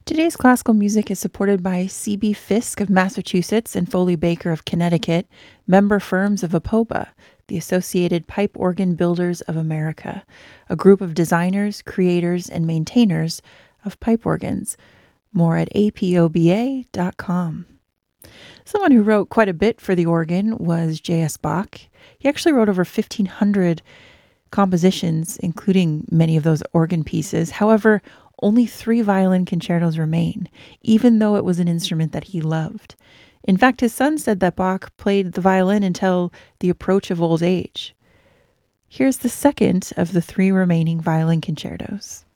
Today's classical music is supported by C.B. Fisk of Massachusetts and Foley Baker of Connecticut, member firms of APOBA, the Associated Pipe Organ Builders of America, a group of designers, creators, and maintainers of pipe organs. More at apoba.com. Someone who wrote quite a bit for the organ was J.S. Bach. He actually wrote over 1,500 compositions, including many of those organ pieces. However, only 3 violin concertos remain, even though it was an instrument that he loved. In fact, his son said that Bach played the violin until the approach of old age. Here's the second of the 3 remaining violin concertos.